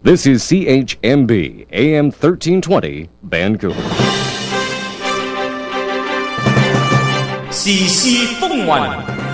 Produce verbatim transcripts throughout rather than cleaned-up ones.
This is C H M B A M thirteen twenty Vancouver. 時事風雲，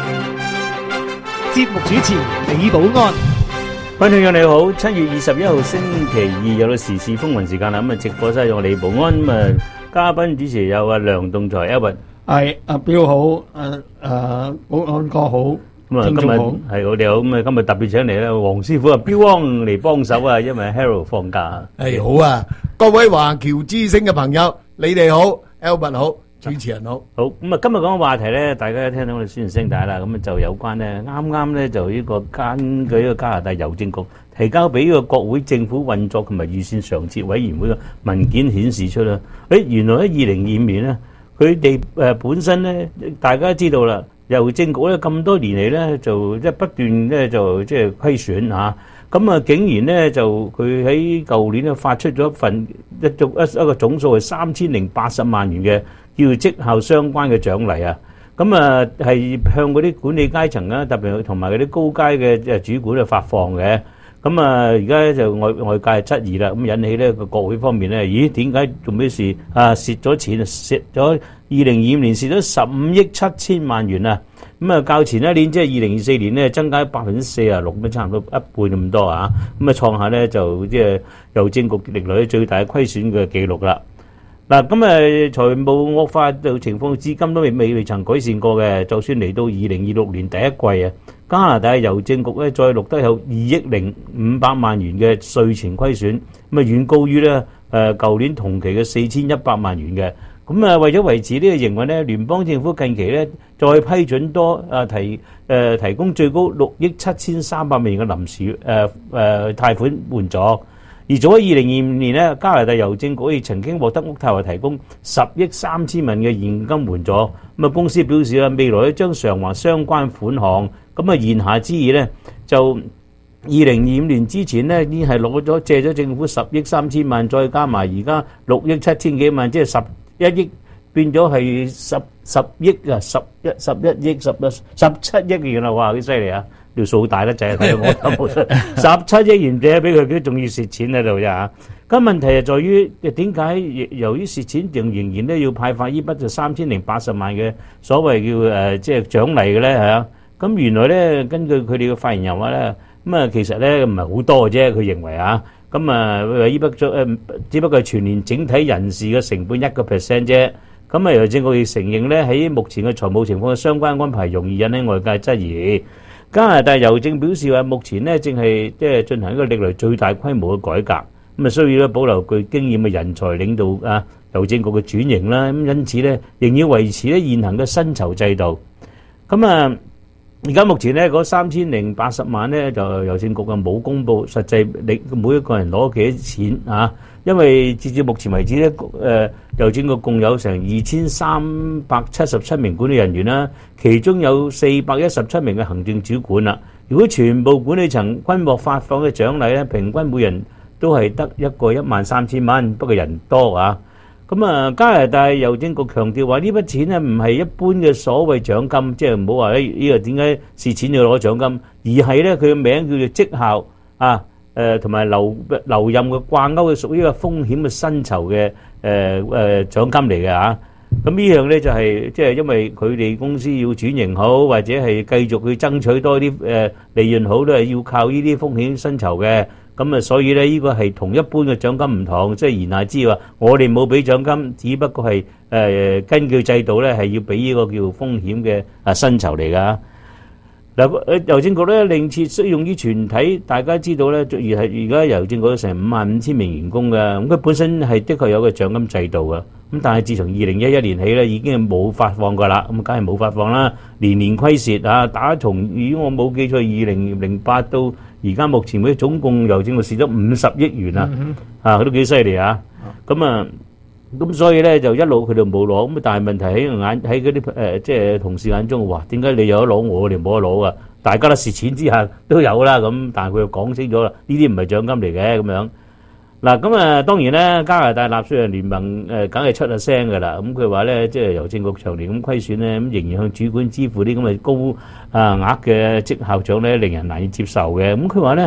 節目主持李寶安。 各位聽眾你好，七月二十一號星期二有到時事風雲時間啦。咁啊，直播室有我李寶安，咁啊，嘉賓主持有阿梁棟才 Albert， 係阿標好，誒誒寶安哥好。 咁啊，今日係我哋好，咁啊，今日特別請嚟咧，黃師傅啊，標安嚟幫手啊，因為 Harold 放假。 係好啊，各位華僑之聲嘅朋友，你哋好 ，Albert 好。主持人好， 好咁啊！今日講嘅話題咧，大家聽到我哋宣傳聲帶啦，咁啊就有關咧，啱啱咧就呢個根據呢個加拿大郵政局提交俾呢個國會政府運作同埋預算常設委員會嘅文件顯示出啦，誒原來喺二零二五年咧，佢哋誒本身咧，大家知道啦，郵政局咧咁多年嚟咧，就即係不斷咧就即係虧損嚇。咁啊，竟然咧就佢喺舊年咧發出咗一份一組一一個總數係三千零八十萬元嘅叫績效相關嘅獎勵啊！咁啊係向嗰啲管理階層啊，特別同埋嗰啲高階嘅誒主管啊發放嘅。咁啊而家就外外界係質疑啦，咁引起咧個國會方面咧，咦點解做咩事啊蝕咗錢啊蝕咗二零二五年蝕咗十五億七千萬元啊！咁啊，較前一年即係二零二四年咧，增加百分之四啊六，咁差唔多一半咁多啊！咁啊，創下咧就即係郵政局歷來最大虧損嘅記錄啦。嗱，咁啊，財務惡化嘅情況至今都未未未曾改善過嘅。就算嚟到二零二六年第一季啊，加拿大郵政局咧再錄得有二億零五百萬元嘅稅前虧損，咁啊遠高於咧誒舊年同期嘅四千一百萬元嘅。咁啊，為咗維持呢個營運咧，聯邦政府近期咧再批准多啊提誒提供最高六億七千三百萬元嘅臨時誒誒貸款援助。而早喺二零二五年咧，加拿大郵政局亦曾經獲得渥太華提供十億三千萬嘅現金援助。咁啊，公司表示啊，未來咧將償還相關款項。咁啊，言下之意咧，就二零二五年之前咧，已經係攞咗借咗政府十億三千萬，再加埋而家六億七千幾萬，即係十一億變咗係十十億啊，十一十一億十一十七億元啦！哇，幾犀利啊！條數大得滯，睇我都冇出十七億元借俾佢，佢仲要蝕錢喺度啫嚇。咁問題係在於點解由於蝕錢，仲仍然咧要派發呢筆就三千零八十萬嘅所謂叫誒即係獎勵嘅咧嚇。咁原來咧根據佢哋嘅發言人話咧，咁啊其實咧唔係好多嘅啫，佢認為啊。咁啊，呢筆誒只不過係全年整體人事嘅成本一個 percent 啫。咁啊，郵政局亦承認咧喺目前嘅財務情況嘅相關安排容易引起外界質疑。加拿大郵政表示話，目前咧正係即係進行一個歷來最大規模嘅改革，咁啊需要咧保留具經驗嘅人才領導啊郵政局嘅轉型啦。咁因此咧，仍要維持咧現行嘅薪酬制度。咁啊，而家目前咧嗰三千零八十萬咧，就郵政局啊冇公佈實際你每一個人攞幾多錢啊？因為截至目前為止咧，誒郵政局共有成二千三百七十七名管理人員啦，其中有四百一十七名嘅行政主管啦。如果全部管理層均獲發放嘅獎勵咧，平均每人都係得一個一萬三千蚊，不過人多啊。咁啊，加拿大郵政局強調話呢筆錢咧唔係一般嘅所謂獎金，即係唔好話咧呢個點解蝕錢要攞獎金，而係咧佢嘅名叫做績效啊。誒同埋留留任嘅掛鈎嘅屬於一個風險嘅薪酬嘅誒誒獎金嚟嘅嚇，咁呢樣咧就係即係因為佢哋公司要轉型好，或者係繼續去爭取多啲誒利潤好，都係要靠呢啲風險薪酬嘅。咁啊，所以咧呢個係同一般嘅獎金唔同，即係言下之意話，我哋冇俾獎金，只不過係誒根據制度咧係要俾呢個叫風險嘅啊薪酬嚟㗎。嗱，誒郵政局咧另設適用於全體，大家知道咧，而係而家郵政局有成五萬五千名員工嘅，咁佢本身係的確有個獎金制度嘅，咁但係自從二零一一年起咧，已經係冇發放㗎啦，咁梗係冇發放啦，年年虧蝕啊！打從如果我冇記錯，二零零八到而家目前為止總共郵政局蝕咗五十億元啊，啊都幾犀利啊！咁啊〜咁所以咧就一路佢哋冇攞，咁但係問題喺眼喺嗰啲誒即係同事眼中，哇！點解你有得攞，我哋冇得攞啊？大家都蝕錢之下都有啦，咁但係佢又講清楚啦，呢啲唔係獎金嚟嘅咁樣。嗱咁啊，當然咧，加拿大納稅人聯盟誒梗係出下聲㗎啦。咁佢話咧，即係郵政局長年咁虧損咧，咁仍然向主管支付啲咁嘅高啊額嘅績效獎咧，令人難以接受嘅。咁佢話咧。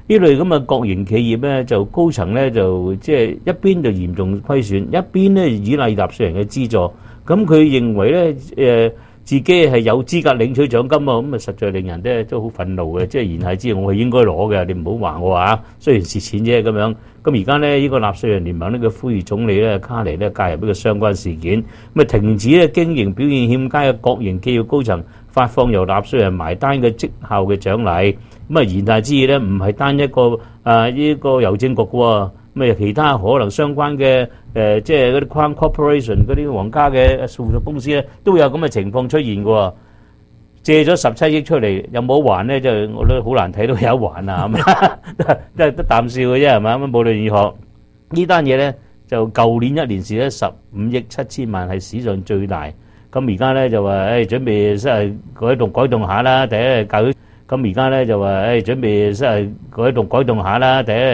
呢類咁嘅國營企業咧，就高層咧就即係一邊就嚴重虧損，一邊咧依賴納稅人嘅資助。咁佢認為咧誒自己係有資格領取獎金啊，咁啊實在令人咧都好憤怒嘅。即係言下之意，我係應該攞嘅，你唔好話我啊。雖然蝕錢啫咁樣。咁而家咧呢個納稅人聯盟呢個呼籲總理咧卡尼咧介入呢個相關事件，咁啊停止咧經營表現欠佳嘅國營企業高層發放由納稅人埋單嘅績效嘅獎勵。咁啊言下之意咧，唔係單一個啊呢個郵政局喎，咁啊其他可能相關嘅誒、呃，即係嗰啲 Crown Corporation 嗰啲皇家嘅附屬公司咧，都有咁嘅情況出現嘅喎。借咗十七億出嚟，有冇還咧？就我都好難睇到有還啊！咁都係得啖笑嘅啫，係嘛？咁無論如何，呢單嘢咧就舊年一年時咧十五億七千萬係史上最大。咁而家咧就話誒準備即係改動改動下啦，第一教育。咁而家咧就話誒準備即係改動改動下啦，第一。